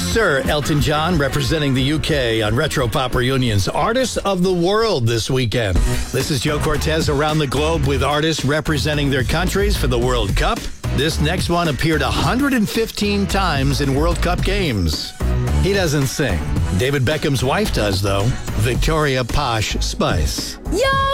Sir Elton John representing the UK on Retro Pop Reunion's Artists of the World this weekend. This is Joe Cortez around the globe with artists representing their countries for the World Cup. This next one appeared 115 times in World Cup games. He doesn't sing. David Beckham's wife does, though. Victoria Posh Spice. Yo!